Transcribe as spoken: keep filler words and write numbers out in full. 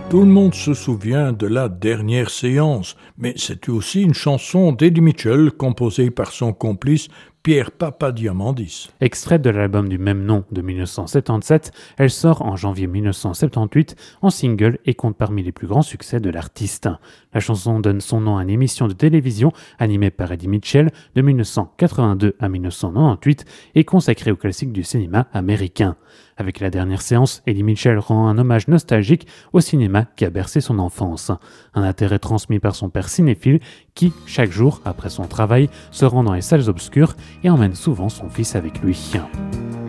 Tout le monde se souvient de la dernière séance, mais c'est aussi une chanson d'Eddie Mitchell composée par son complice Pierre Papadiamandis. Extraite de l'album du même nom de dix-neuf cent soixante-dix-sept, elle sort en janvier dix-neuf cent soixante-dix-huit en single et compte parmi les plus grands succès de l'artiste. La chanson donne son nom à une émission de télévision animée par Eddie Mitchell de dix-neuf cent quatre-vingt-deux à dix-neuf cent quatre-vingt-dix-huit et consacrée aux classiques du cinéma américain. Avec la dernière séance, Eddie Mitchell rend un hommage nostalgique au cinéma qui a bercé son enfance. Un intérêt transmis par son père cinéphile qui, chaque jour, après son travail, se rend dans les salles obscures et emmène souvent son fils avec lui.